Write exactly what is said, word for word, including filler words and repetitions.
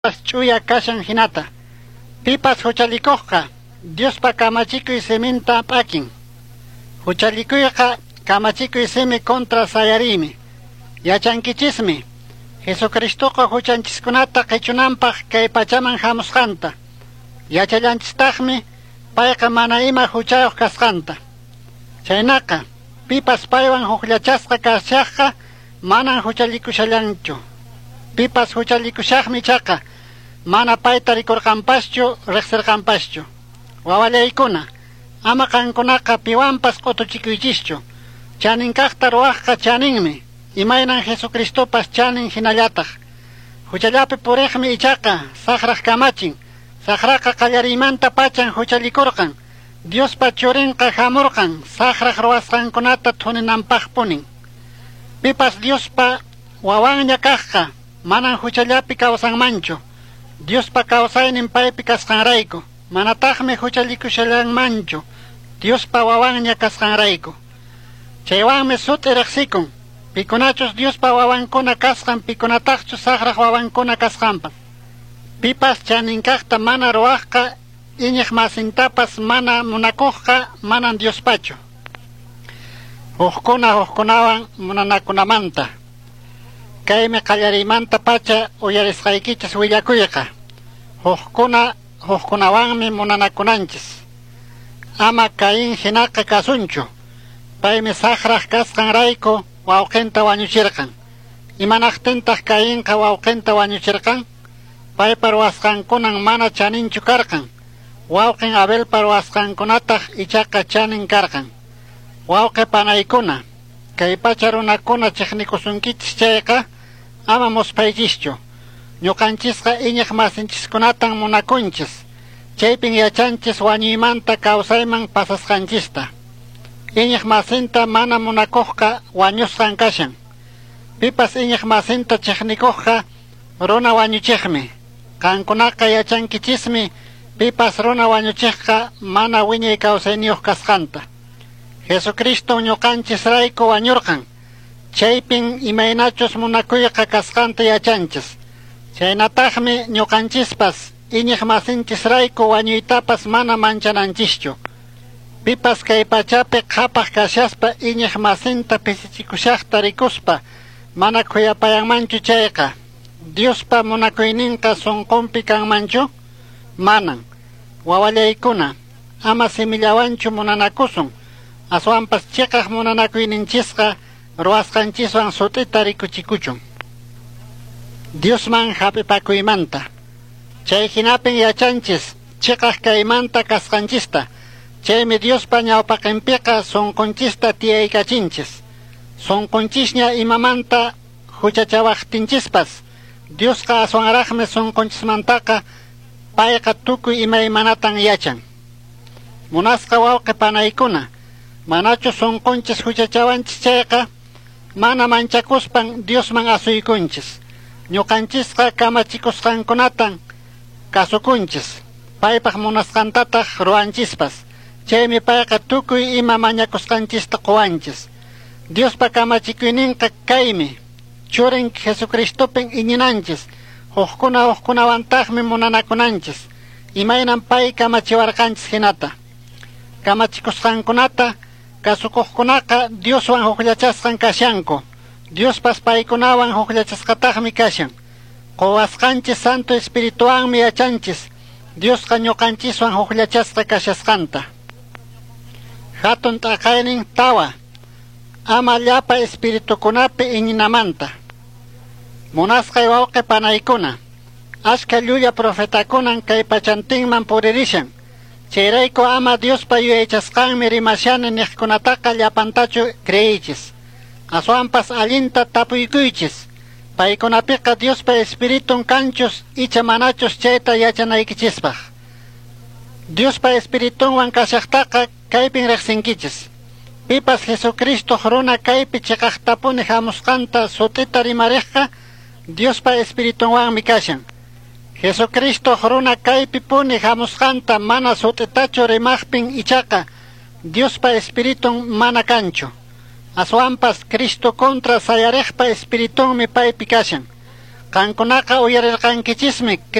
Chuya kashan hinata. Pipas huchalikuqqa Diospa kamachikuy siminta p'akin. Huchalikuyqa kamachikuy simi contra sayarimi. Yachankichismi Jesucristoqa huchanchiskunata qichunanpaq kay pachaman hamusqanta. Yachallanchistaqmi payqa mana ima huchayuq kasqanta. Chaynaqa pipas paywan hukllachasqa kashaqqa manan huchalikushallanchu. Pipas huchalikushaqmi chaqa mana payta rikurqanpaschu riqsirqanpaschu. Wawallaykuna, ama qankunaqa piwanpas q'utuchikuychischu. Chaninkaqta ruwaqqa chaninmi, imaynan Jesucristopas chanin hinallataq. Huchallapi puriqmi ichaqa saqraq kamachin, saqraqa qallariymanta pachan huchalikurqan. Diospa churinqa hamurqan, saqraq ruwasqankunata thuninanpaq punin. Pipas Diospa wawanlla kaqqa manan huchallapi kawsanmanchu. Diospa kawsaynin paypi kasqanrayku. Manataqmi huchalikushallanmanchu. Diospa wawanlla kasqanrayku. Chaywanmi suti riqsikun. Pikunachus Diospa wawankuna kasqan pikunataqchu saqraq wawankuna kasqanpas. Pipas chaninkaqta mana ruwaqqa iñiq masintapas mana munakuqqa manan Diospachu. Huqkuna huqkunawan munanakunamanta. Kaymi qallariymanta pacha uyarisqaykichis willakuyqa. Huqkuna huqkunawanmi munanakunanchis. Ama Caín hinaqa kasunchu. Paymi saqraq kasqanrayku wawqinta wañuchirqan. Imanaqtintaq Caínqa wawqinta wañuchirqan? Paypa ruwasqankunan mana chaninchu karqan. Wawqin Abelpa ruwasqankunataq ichaqa chanin karqan. Wawqi panaykuna, kay pacha runakuna chiqnikusunkichis chayqa ama muspaychischu. Ñuqanchisqa iñiq masinchiskunatan munakunchis. Chaypin yachanchis wañuymanta kawsayman pasasqanchista. Iñiq masinta mana munakuqqa wañusqan kashan. Pipas iñiq masinta chiqnikuqqa runa wañuchiqmi. Qankunaqa yachankichismi pipas runa wañuchiqqa mana wiñay kawsayniyuq kasqanta. Jesucristo ñuqanchisrayku wañurqan. Chaypin imaynachus munakuyqa kasqanta yachanchis. Chaynataqmi ñuqanchispas iñiq masinchisrayku wañuytapas mana manchananchischu. Pipas kay pachapi qhapaq kashaspa iñiq masinta pisichikushaqta rikuspa mana kuyapayanmanchu chayqa. Diospa munakuyninqa sunqunpi kanmanchu? Manan. Wawallaykuna, ama simillawanchu munanakusun. Aswanpas chiqaq munanakuyninchisqa ruwasqanchiswan sutita rikuchikuchun. Diosman hapipakuymanta. Chay hinapin yachanchis chiqaq kaymanta kasqanchista. Chaymi Diospa ñawpaqinpiqa sunqunchista tiyaykachinchis. Sunqunchishña imamanta huchachawaqtinchispas. Diosqa aswanraqmi sunqunchismantaqa payqa tukuy imaymanatan yachan. Munasqa wawqi panaykuna, manachu sunqunchis huchachawanchis chayqa, mana manchakuspan Diosman asuykunchis. Ñuqanchisqa kamachikusqankunatan kasukunchis. Paypaq munasqantataq ruwanchispas. Chaymi payqa tukuy ima mañakusqanchista quwanchis. Diospa kamachikuyninqa kaymi. Churin Jesucristopin iñinanchis. Huqkuna huqkunawantaqmi munanakunanchis. Imaynan pay kamachiwarqanchis hinata. Kamachikusqankunata kasukuqkunaqa Dioswan hukllachasqan kashanku. Diospas paykunawan hukllachasqataqmi kashan. Quwasqanchis Santo Espirituwanmi yachanchis. Diosqa ñuqanchiswan hukllachasqa kashasqanta. Hatun t'aqaynin tawa. Ama llapa espiritukunapi iñinamanta. Munasqay wawqi panaykuna. Ashka llulla profetakunan kay pachantinman puririshan. Chayrayku ama Diospa yuyaychasqanmi rimashani niqkunataqa llapantachu creychis. Aswanpas allinta tapuykuychis. Paykunapiqa Diospa Espiritun kanchus icha manachus chayta yachanaykichispas. Diospa Espiritunwan kashaqtaqa kaypin riqsinkichis. Pipas Jesucristo runa kaypi chiqaqtapuni hamusqanta sutita rimariqqa Diospa Espiritunwanmi kashan. Jesucristo runa kaypi puni hamusqanta mana sutitachu rimaqpin ichaqa Diospa Espiritun mana kanchu. Aswanpas Cristo contra sayariqpa Espiritunmi paypi kashan. Qankunaqa uyarirqankichismi